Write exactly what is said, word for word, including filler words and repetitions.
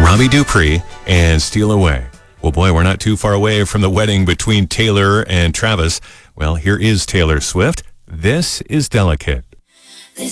Robbie Dupree and Steal Away. Well, boy, we're not too far away from the wedding between Taylor and Travis. Well, here is Taylor Swift. This is Delicate.